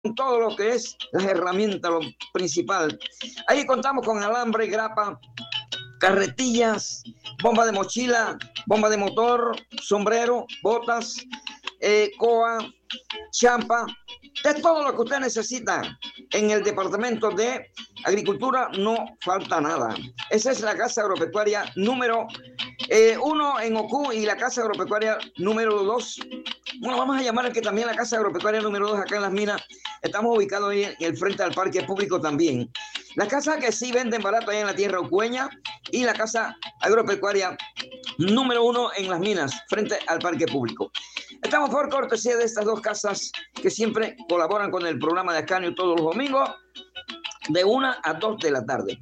todo lo que es las herramientas, lo principal. Ahí contamos con alambre, grapa, carretillas, bomba de mochila, bomba de motor, sombrero, botas, coa, champa, de todo lo que usted necesita. En el departamento de agricultura no falta nada. Esa es la casa agropecuaria número 1 en Ocú y la casa agropecuaria número 2. Bueno, vamos a llamar que también la casa agropecuaria número 2 acá en Las Minas. Estamos ubicados ahí en el frente al parque público también. Las casas que sí venden barato ahí en la tierra ucueña y la casa agropecuaria número 1 en Las Minas, frente al parque público. Estamos por cortesía de estas dos casas que siempre colaboran con el programa de Ascanio todos los domingos de 1 a 2 de la tarde.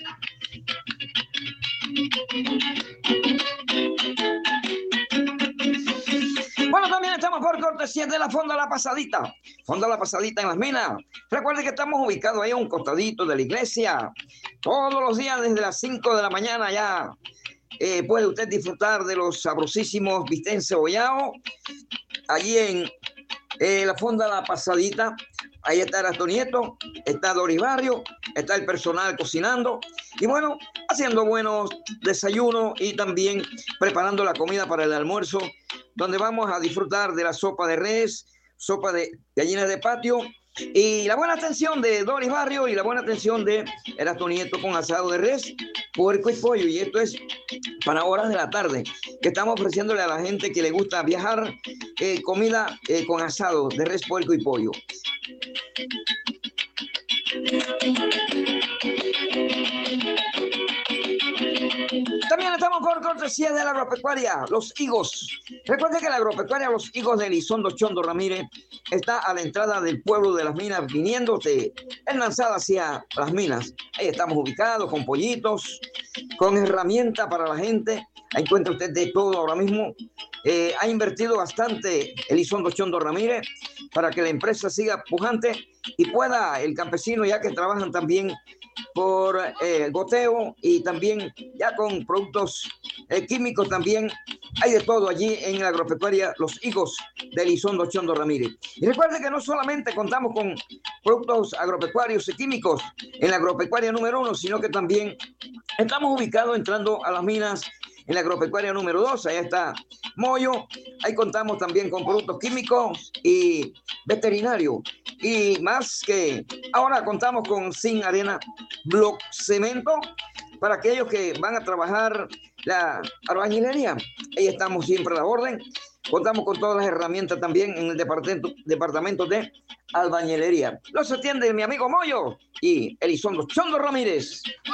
Bueno, también estamos por cortesía de la Fonda La Pasadita. Fonda La Pasadita en Las Minas. Recuerde que estamos ubicados ahí a un costadito de la iglesia. Todos los días desde las 5 de la mañana ya puede usted disfrutar de los sabrosísimos bistec encebollado. Allí en la Fonda La Pasadita. Ahí está Erasto Nieto, está Doris Barrio, está el personal cocinando y bueno, haciendo buenos desayunos y también preparando la comida para el almuerzo, donde vamos a disfrutar de la sopa de res, sopa de gallinas de patio y la buena atención de Doris Barrio y la buena atención de Erasto Nieto con asado de res, puerco y pollo. Y esto es para horas de la tarde, que estamos ofreciéndole a la gente que le gusta viajar comida con asado de res, puerco y pollo. También estamos por cortesía de la agropecuaria Los Higos. Recuerde que la agropecuaria Los Higos de Elizondo Chondo Ramírez está a la entrada del pueblo de Las Minas, viniéndose en lanzada hacia Las Minas. Ahí estamos ubicados con pollitos, con herramientas para la gente. Ahí encuentra usted de todo ahora mismo. Ha invertido bastante Elizondo Chondo Ramírez para que la empresa siga pujante y pueda el campesino, ya que trabajan también por goteo y también ya con productos químicos también. Hay de todo allí en la agropecuaria Los Higos de Elizondo Chondo Ramírez. Y recuerde que no solamente contamos con productos agropecuarios y químicos en la agropecuaria número 1, sino que también estamos ubicados entrando a Las Minas en la agropecuaria número 2, allá está Moyo. Ahí contamos también con productos químicos y veterinarios. Y más que ahora contamos con Zinc Arena Block Cemento para aquellos que van a trabajar la albañilería. Ahí estamos siempre a la orden. Contamos con todas las herramientas también en el departamento de albañilería. Los atiende mi amigo Moyo y Elizondo Chondo Ramírez.